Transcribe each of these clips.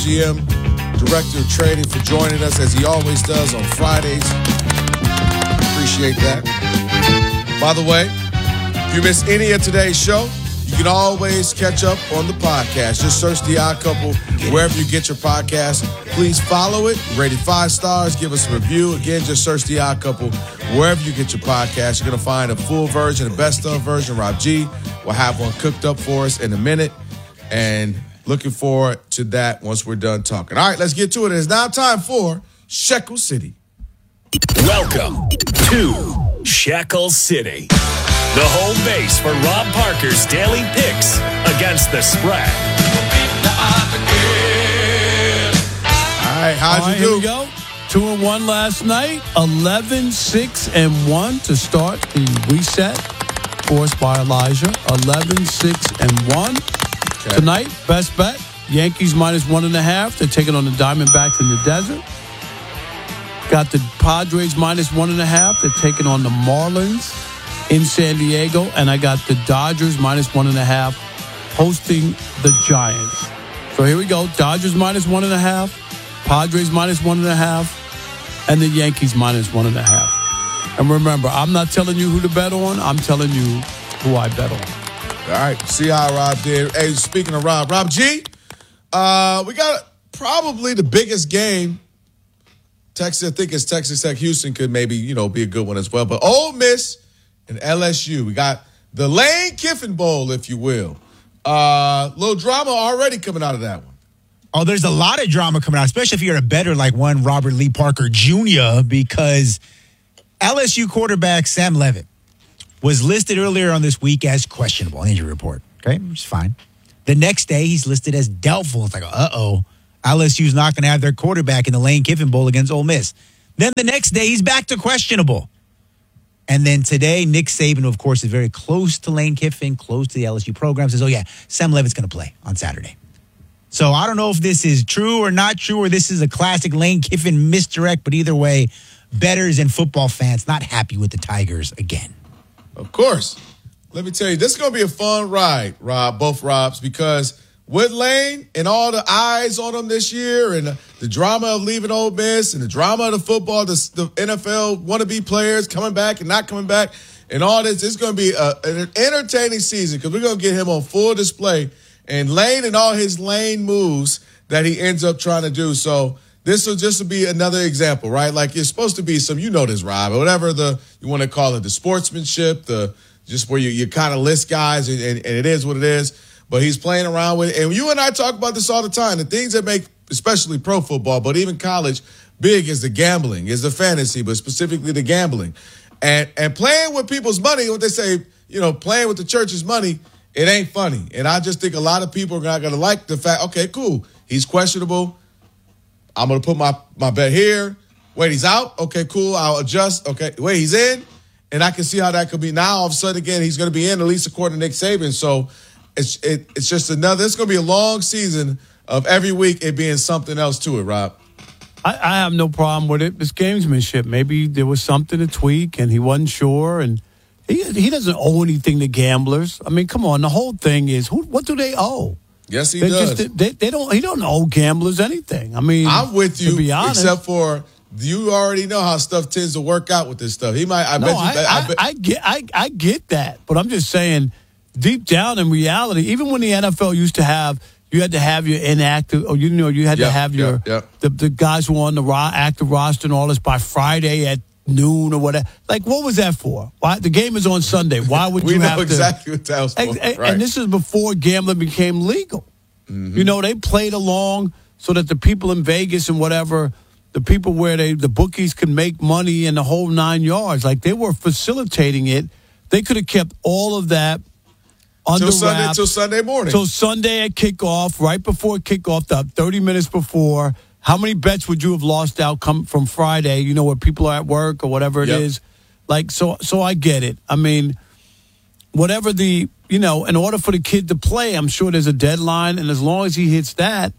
GM, Director of Trading, for joining us as he always does on Fridays. Appreciate that. By the way, if you miss any of today's show, you can always catch up on the podcast. Just search The Odd Couple wherever you get your podcast. Please follow it. Rate it 5 stars. Give us a review. Again, just search The Odd Couple wherever you get your podcast. You're going to find a full version, a best of version. Rob G will have one cooked up for us in a minute. And looking forward to that once we're done talking. All right, let's get to it. It's now time for Shekel City. Welcome to Shekel City, the home base for Rob Parker's daily picks against the spread. All right, how'd you do? Here we go. 2-1 last night. 11-6-1 to start the reset forced by Elijah. 11-6-1. Okay. Tonight, best bet, Yankees -1.5. They're taking on the Diamondbacks in the desert. Got the Padres -1.5. They're taking on the Marlins in San Diego. And I got the Dodgers -1.5 hosting the Giants. So here we go. Dodgers -1.5. Padres -1.5. And the Yankees -1.5. And remember, I'm not telling you who to bet on. I'm telling you who I bet on. All right, see how Rob did. Hey, speaking of Rob G, we got probably the biggest game. Texas, I think it's Texas Tech Houston could maybe, be a good one as well. But Ole Miss and LSU, we got the Lane Kiffin Bowl, if you will. Little drama already coming out of that one. Oh, there's a lot of drama coming out, especially if you're a bettor like one Robert Lee Parker Jr., because LSU quarterback Sam Levitt was listed earlier on this week as questionable, injury report, okay, which is fine. The next day, he's listed as doubtful. It's like, LSU's not going to have their quarterback in the Lane Kiffin Bowl against Ole Miss. Then the next day, he's back to questionable. And then today, Nick Saban, who of course, is very close to Lane Kiffin, close to the LSU program, says, Sam Levitt's going to play on Saturday. So I don't know if this is true or not true, or this is a classic Lane Kiffin misdirect, but either way, bettors and football fans not happy with the Tigers again. Of course. Let me tell you, this is going to be a fun ride, Rob, both Robs, because with Lane and all the eyes on him this year and the drama of leaving Ole Miss and the drama of the football, the NFL wannabe players coming back and not coming back and all this, it's going to be an entertaining season because we're going to get him on full display and Lane and all his Lane moves that he ends up trying to do. So this will just be another example, right? Like it's supposed to be some, this, Rob, or whatever you want to call it, the sportsmanship, just where you kind of list guys and it is what it is. But he's playing around with it. And you and I talk about this all the time. The things that make, especially pro football, but even college, big is the gambling, is the fantasy, but specifically the gambling. And playing with people's money, what they say, playing with the church's money, it ain't funny. And I just think a lot of people are not going to like the fact, okay, cool, he's questionable. I'm going to put my bet here. Wait, he's out? Okay, cool, I'll adjust. Okay, wait, he's in? And I can see how that could be. Now, all of a sudden, again, he's going to be in, at least according to Nick Saban. So it's just it's going to be a long season of every week it being something else to it, Rob. I have no problem with it. It's gamesmanship. Maybe there was something to tweak and he wasn't sure. And he doesn't owe anything to gamblers. I mean, come on. The whole thing is, what do they owe? Yes, he does. He don't owe gamblers anything. I mean, I'm with you, to be honest, except for you already know how stuff tends to work out with this stuff. He might. I get that, but I'm just saying, deep down in reality, even when the NFL used to have, you had to have your inactive, or you had to have your the guys who were on the active roster and all this by Friday at noon or whatever. Like, what was that for? Why the game is on Sunday? Why would you have to? We know exactly what that was for. Right. And this is before gambling became legal. Mm-hmm. They played along so that the people in Vegas and whatever, the people where the bookies could make money and the whole 9 yards. Like, they were facilitating it. They could have kept all of that under wraps. Till Sunday morning. Till Sunday at kickoff, right before kickoff, 30 minutes before. How many bets would you have lost out come from Friday, where people are at work or whatever it is? Like, so I get it. I mean, whatever in order for the kid to play, I'm sure there's a deadline. And as long as he hits that,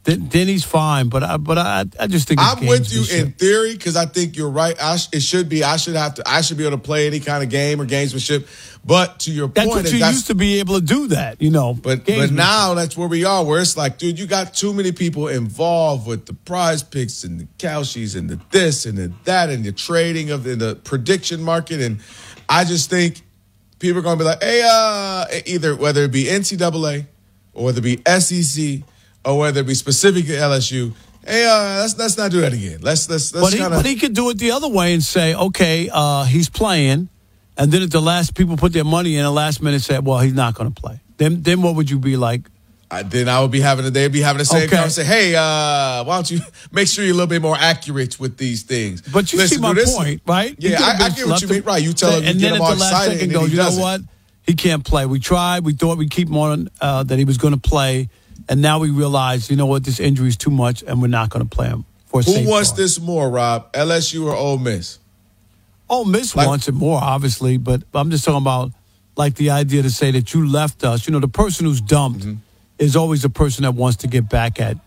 Denny's fine, but I just think I'm with you in theory because I think you're right. It should be. I should be able to play any kind of game or gamesmanship. But to your point, that's what you used to be able to do that, But now that's where we are, where it's like, dude, you got too many people involved with the prize picks and the Kalshis and the this and the that and the trading of the prediction market, and I just think people are going to be like, hey, either whether it be NCAA or whether it be SEC. Or whether it be specific to LSU, hey, let's not do that again. But he could do it the other way and say, okay, he's playing, and then at the last, people put their money in the last minute, say, well, he's not going to play. Then what would you be like? Then I would be they'd be having the same conversation. Hey, why don't you make sure you're a little bit more accurate with these things? But you see my point, right? Yeah, I get what you mean. Right, you tell him, and you then get him at all the last excited, second and goes, he you know doesn't. what? He can't play. We tried. We thought we'd keep him on, that he was going to play. And now we realize, you know what, this injury is too much, and we're not going to play him for a Who safe wants card. this more, Rob? LSU or Ole Miss? Ole Miss wants it more, obviously, but I'm just talking about like the idea to say that you left us. The person who's dumped is always the person that wants to get back at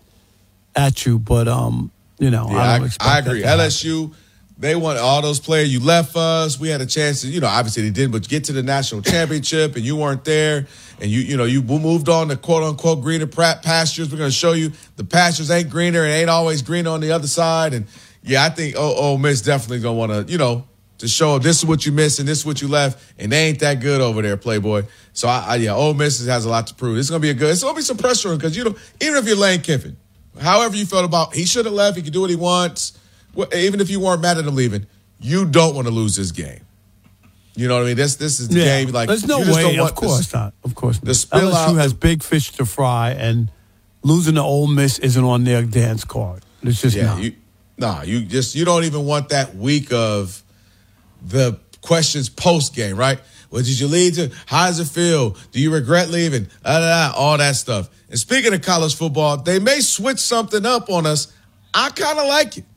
you. But I don't expect I agree. that to LSU, they want all those players. You left us. We had a chance to, obviously they did, but get to the national championship, and you weren't there. And you moved on to quote unquote greener pastures. We're going to show you the pastures ain't greener and ain't always greener on the other side. And yeah, I think Ole Miss definitely going to want to, to show this is what you missed and this is what you left, and they ain't that good over there, Playboy. So Ole Miss has a lot to prove. It's going to be it's going to be some pressure because even if you're Lane Kiffin, however you felt about, he should have left. He can do what he wants. Even if you weren't mad at him leaving, you don't want to lose this game. You know what I mean? This is the game. Like, there's no way. Of course not. Of course not. The spill LSU out has big fish to fry, and losing to Ole Miss isn't on their dance card. It's just not. You don't even want that week of the questions post game, right? What did you lead to? How does it feel? Do you regret leaving? All that stuff. And speaking of college football, they may switch something up on us. I kind of like it.